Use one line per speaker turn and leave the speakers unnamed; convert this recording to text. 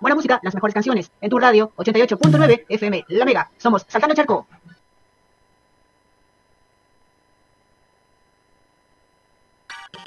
buena música, las mejores canciones. En tu radio, 88.9 FM La Mega. Somos Saltando Charco.